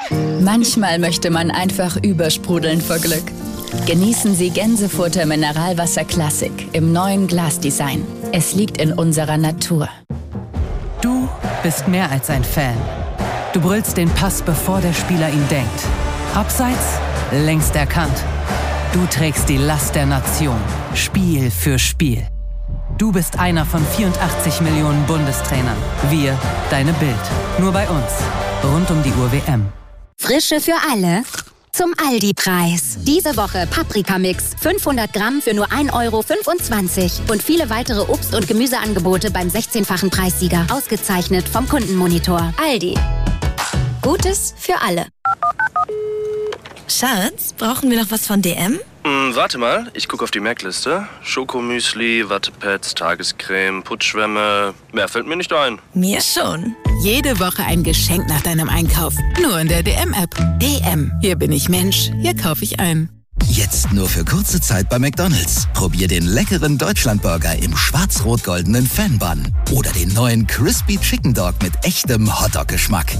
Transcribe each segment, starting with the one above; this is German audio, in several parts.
Manchmal möchte man einfach übersprudeln vor Glück. Genießen Sie Gänsefutter Mineralwasser Classic im neuen Glasdesign. Es liegt in unserer Natur. Du bist mehr als ein Fan. Du brüllst den Pass, bevor der Spieler ihn denkt. Abseits, längst erkannt. Du trägst die Last der Nation, Spiel für Spiel. Du bist einer von 84 Millionen Bundestrainern. Wir, deine Bild. Nur bei uns. Rund um die Uhr WM. Frische für alle zum Aldi-Preis. Diese Woche Paprikamix 500 Gramm für nur 1,25 € und viele weitere Obst- und Gemüseangebote beim 16-fachen Preissieger. Ausgezeichnet vom Kundenmonitor. Aldi. Gutes für alle. Schatz, brauchen wir noch was von DM? Warte mal, ich gucke auf die Merkliste. Schokomüsli, Wattepads, Tagescreme, Putzschwämme. Mehr fällt mir nicht ein. Mir schon. Jede Woche ein Geschenk nach deinem Einkauf. Nur in der DM-App. DM. Hier bin ich Mensch. Hier kaufe ich ein. Jetzt nur für kurze Zeit bei McDonald's. Probier den leckeren Deutschlandburger im schwarz-rot-goldenen Fan-Bun. Oder den neuen Crispy Chicken Dog mit echtem Hotdog-Geschmack.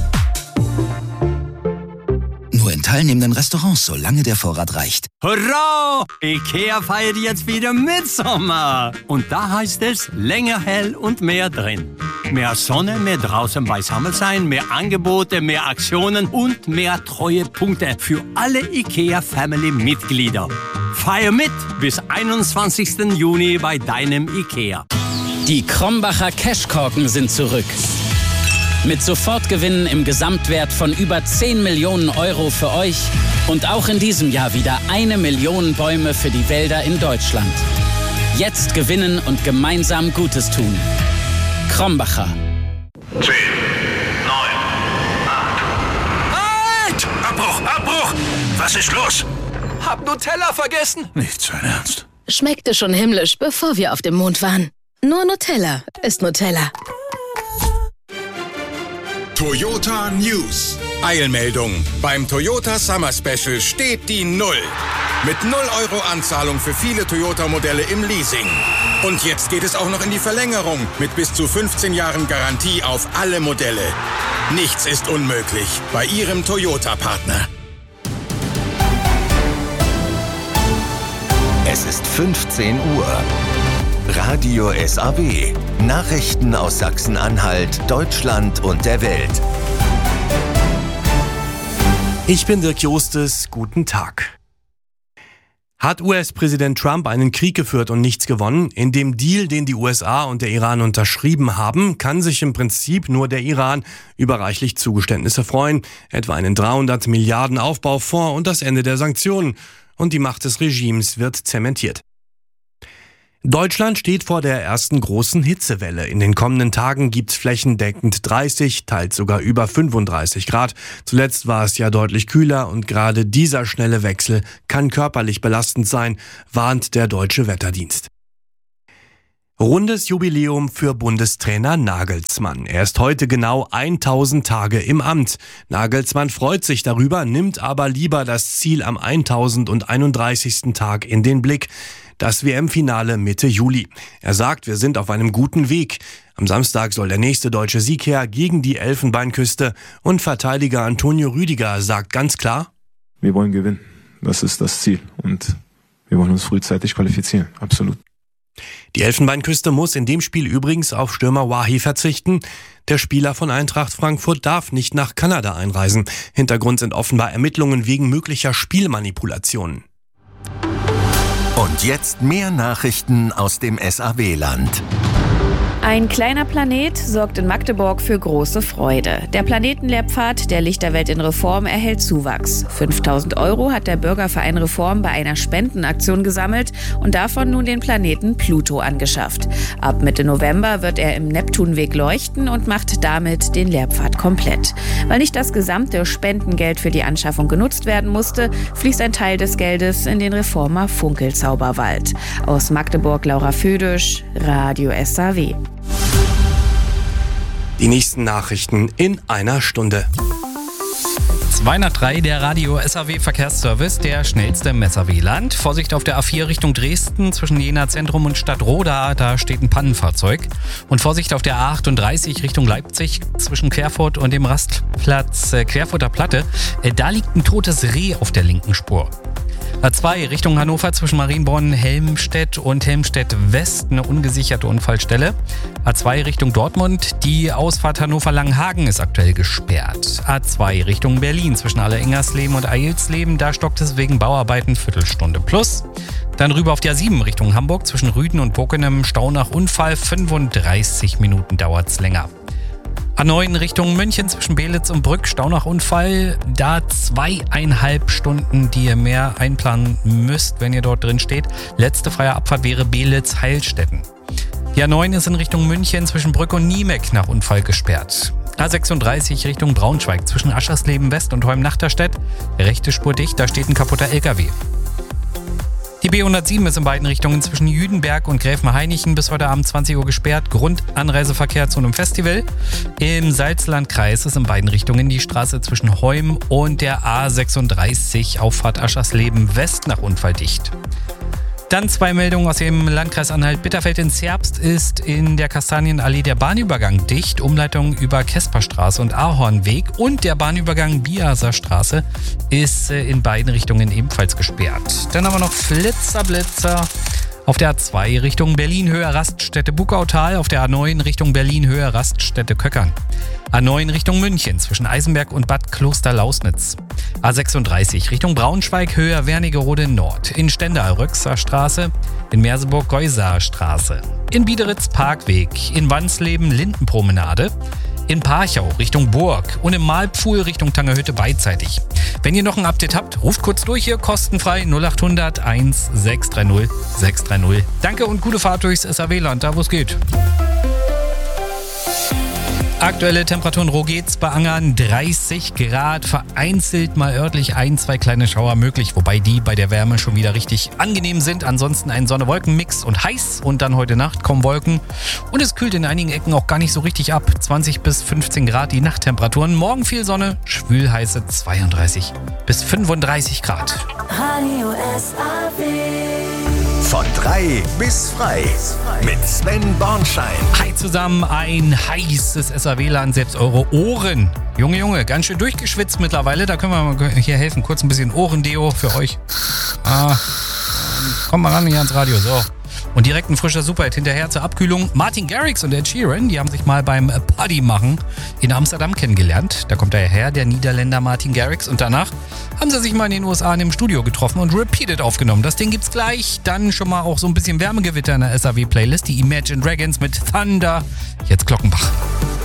Nur in teilnehmenden Restaurants, solange der Vorrat reicht. Hurra! IKEA feiert jetzt wieder Mitsommer. Und da heißt es, länger hell und mehr drin. Mehr Sonne, mehr draußen beisammen sein, mehr Angebote, mehr Aktionen und mehr Treuepunkte für alle IKEA-Family-Mitglieder. Feier mit bis 21. Juni bei deinem IKEA. Die Krombacher Cashkorken sind zurück. Mit Sofortgewinnen im Gesamtwert von über 10 Millionen € für euch und auch in diesem Jahr wieder 1 Million Bäume für die Wälder in Deutschland. Jetzt gewinnen und gemeinsam Gutes tun. Krombacher. 10, 9, 8. Halt! Abbruch! Was ist los? Hab Nutella vergessen. Nicht sein Ernst. Schmeckte schon himmlisch, bevor wir auf dem Mond waren. Nur Nutella ist Nutella. Toyota News. Eilmeldung. Beim Toyota Summer Special steht die 0. Mit 0 € Anzahlung für viele Toyota-Modelle im Leasing. Und jetzt geht es auch noch in die Verlängerung mit bis zu 15 Jahren Garantie auf alle Modelle. Nichts ist unmöglich bei Ihrem Toyota-Partner. Es ist 15 Uhr. Radio SAW. Nachrichten aus Sachsen-Anhalt, Deutschland und der Welt. Ich bin Dirk Jostes. Guten Tag. Hat US-Präsident Trump einen Krieg geführt und nichts gewonnen? In dem Deal, den die USA und der Iran unterschrieben haben, kann sich im Prinzip nur der Iran über reichlich Zugeständnisse freuen. Etwa einen 300 Milliarden Aufbaufonds und das Ende der Sanktionen. Und die Macht des Regimes wird zementiert. Deutschland steht vor der ersten großen Hitzewelle. In den kommenden Tagen gibt's flächendeckend 30, teils sogar über 35 Grad. Zuletzt war es ja deutlich kühler und gerade dieser schnelle Wechsel kann körperlich belastend sein, warnt der Deutsche Wetterdienst. Rundes Jubiläum für Bundestrainer Nagelsmann. Er ist heute genau 1000 Tage im Amt. Nagelsmann freut sich darüber, nimmt aber lieber das Ziel am 1031. Tag in den Blick. Das WM-Finale Mitte Juli. Er sagt, wir sind auf einem guten Weg. Am Samstag soll der nächste deutsche Sieg her gegen die Elfenbeinküste. Und Verteidiger Antonio Rüdiger sagt ganz klar: Wir wollen gewinnen. Das ist das Ziel. Und wir wollen uns frühzeitig qualifizieren. Absolut. Die Elfenbeinküste muss in dem Spiel übrigens auf Stürmer Wahi verzichten. Der Spieler von Eintracht Frankfurt darf nicht nach Kanada einreisen. Hintergrund sind offenbar Ermittlungen wegen möglicher Spielmanipulationen. Und jetzt mehr Nachrichten aus dem SAW-Land. Ein kleiner Planet sorgt in Magdeburg für große Freude. Der Planetenlehrpfad der Lichterwelt in Reform erhält Zuwachs. 5.000 € hat der Bürgerverein Reform bei einer Spendenaktion gesammelt und davon nun den Planeten Pluto angeschafft. Ab Mitte November wird er im Neptunweg leuchten und macht damit den Lehrpfad komplett. Weil nicht das gesamte Spendengeld für die Anschaffung genutzt werden musste, fließt ein Teil des Geldes in den Reformer Funkelzauberwald. Aus Magdeburg Laura Födisch, Radio SAW. Die nächsten Nachrichten in einer Stunde. 2 nach 3, der Radio SAW Verkehrsservice, der schnellste im SAW-Land. Vorsicht auf der A4 Richtung Dresden zwischen Jena Zentrum und Stadtroda, da steht ein Pannenfahrzeug. Und Vorsicht auf der A38 Richtung Leipzig zwischen Querfurt und dem Rastplatz Querfurter Platte. Da liegt ein totes Reh auf der linken Spur. A2 Richtung Hannover zwischen Marienborn, Helmstedt und Helmstedt West, eine ungesicherte Unfallstelle. A2 Richtung Dortmund, die Ausfahrt Hannover-Langenhagen ist aktuell gesperrt. A2 Richtung Berlin zwischen Aller-Ingersleben und Eilsleben, da stockt es wegen Bauarbeiten Viertelstunde plus. Dann rüber auf die A7 Richtung Hamburg zwischen Rüden und Bockenem, Stau nach Unfall, 35 Minuten dauert's länger. A9 Richtung München zwischen Belitz und Brück, Stau nach Unfall. Da 2,5 Stunden, die ihr mehr einplanen müsst, wenn ihr dort drin steht. Letzte freie Abfahrt wäre Belitz-Heilstätten. Die A9 ist in Richtung München zwischen Brück und Niemeck nach Unfall gesperrt. A36 Richtung Braunschweig zwischen Aschersleben West und Holm-Nachterstedt. Rechte Spur dicht, da steht ein kaputter LKW. Die B107 ist in beiden Richtungen zwischen Jüdenberg und Gräfenhainichen bis heute Abend 20 Uhr gesperrt. Grund Anreiseverkehr zu einem Festival. Im Salzlandkreis ist in beiden Richtungen die Straße zwischen Heum und der A36 Auffahrt Aschersleben West nach Unfall dicht. Dann 2 Meldungen aus dem Landkreis Anhalt-Bitterfeld. In Zerbst ist in der Kastanienallee der Bahnübergang dicht. Umleitung über Kesperstraße und Ahornweg. Und der Bahnübergang Biaser Straße ist in beiden Richtungen ebenfalls gesperrt. Dann haben wir noch Blitzer. Auf der A2 Richtung Berlin-Höhe Raststätte Buckautal, auf der A9 Richtung Berlin-Höhe Raststätte Köckern. A9 Richtung München zwischen Eisenberg und Bad Kloster-Lausnitz. A36 Richtung Braunschweig Höhe Wernigerode Nord. In Stendal Röxer Straße, in Merseburg Geusaer Straße. In Biederitz Parkweg, in Wansleben Lindenpromenade. In Parchau Richtung Burg und im Malpfuhl Richtung Tangerhütte beidseitig. Wenn ihr noch ein Update habt, ruft kurz durch hier, kostenfrei 0800 1630 630. Danke und gute Fahrt durchs SAW-Land, da wo es geht. Aktuelle Temperaturen Rogetz bei Angern 30 Grad, vereinzelt mal örtlich 1-2 kleine Schauer möglich, wobei die bei der Wärme schon wieder richtig angenehm sind. Ansonsten ein Sonne-Wolken-Mix und heiß und dann heute Nacht kommen Wolken und es kühlt in einigen Ecken auch gar nicht so richtig ab. 20 bis 15 Grad die Nachttemperaturen, morgen viel Sonne, schwül-heiße 32 bis 35 Grad. Radio SAW. Von 3 bis frei mit Sven Bornschein. Hi zusammen, ein heißes SAW-Land, selbst eure Ohren. Junge, ganz schön durchgeschwitzt mittlerweile. Da können wir mal hier helfen. Kurz ein bisschen Ohrendeo für euch. Kommt mal ran hier ans Radio. So. Und direkt ein frischer Superhit hinterher zur Abkühlung. Martin Garrix und Ed Sheeran, die haben sich mal beim Partymachen in Amsterdam kennengelernt. Da kommt er her, der Niederländer Martin Garrix. Und danach haben sie sich mal in den USA in dem Studio getroffen und Repeated aufgenommen. Das Ding gibt's gleich. Dann schon mal auch so ein bisschen Wärmegewitter in der SAW-Playlist. Die Imagine Dragons mit Thunder. Jetzt Glockenbach.